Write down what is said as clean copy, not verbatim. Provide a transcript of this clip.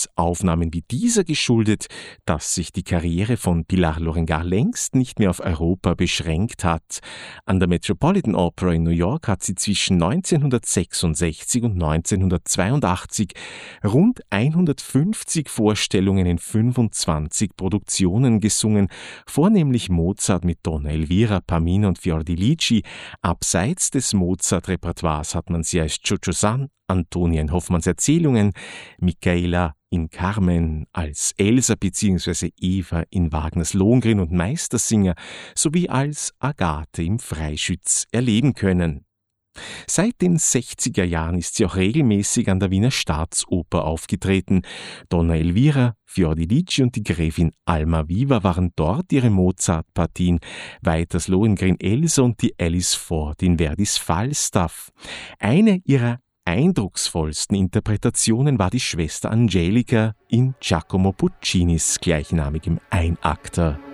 Aufnahmen wie dieser geschuldet, dass sich die Karriere von Pilar Lorengar längst nicht mehr auf Europa beschränkt hat. An der Metropolitan Opera in New York hat sie zwischen 1966 und 1982 rund 150 Vorstellungen in 25 Produktionen gesungen, vornehmlich Mozart mit Donna Elvira, Pamina und Fiordilici. Abseits des Mozart-Repertoires hat man sie als Jojo San, Antonia in Hoffmanns Erzählungen, Michaela in Carmen, als Elsa bzw. Eva in Wagners Lohengrin und Meistersinger sowie als Agathe im Freischütz erleben können. Seit den 60er Jahren ist sie auch regelmäßig an der Wiener Staatsoper aufgetreten. Donna Elvira, Fiordilici und die Gräfin Almaviva waren dort ihre Mozart-Partien, weiters Lohengrin Elsa und die Alice Ford in Verdis Falstaff. Eine ihrer eindrucksvollsten Interpretationen war die Schwester Angelica in Giacomo Puccinis gleichnamigem Einakter.